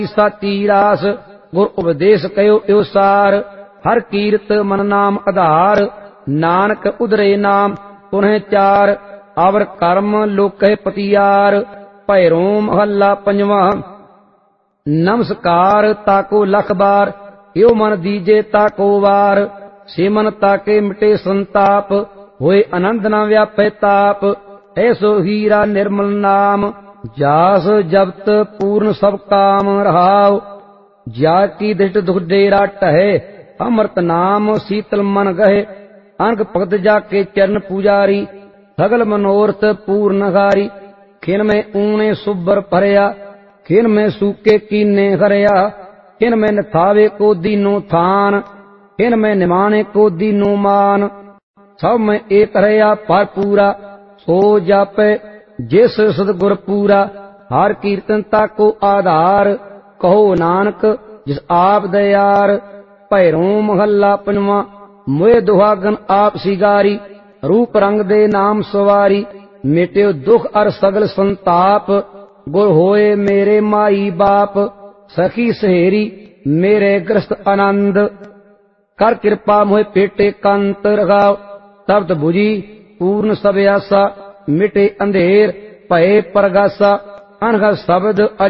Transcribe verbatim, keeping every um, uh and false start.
साची रास गुर उपदेश कयो यो सार। हर कीरत मन नाम आधार नानक उदरे नाम पुनः चार। आवर कर्म लोकह पतियार भैरो महला पंजवा। नमस्कार ताको लख बार यो मन दीजे ताको वार। से मन ताके मिटे संताप होए आनंद न व्यापे ताप। ऐसो हीरा निर्मल नाम जास जपत पूर्ण सब काम रहाव। जाकी दृष्ट दुख डेरा टहे अमृत नाम शीतल मन गहे। अंग भगत जाके चरण पुजारी सगल मनोरथ पूर्ण हारी। खिन में ऊने सुबर भरया खिन में सूके कीने हरया। खिन में नथावे को दीनो थान खिन में निमाने को दीनो मान। सब में एक रया पर पूरा सो जापे जिस सदगुर पूरा। हर कीर्तनता को आधार कहो नानक जिस आप दयार। भैरो महला पंजवा। मोए दुहागन आप सिगारी रूप रंग दे नाम सवारी। मिट्यो दुख अर सगल संताप गुर होए मेरे माई बाप। सखी सहेरी मेरे ग्रस्त आनंद कर कृपा मोहे पेटे कंत रखाव। तप्त भुजी पूर्ण सब आसा मिटे अंधेर भये परगासा। अनघ शब्द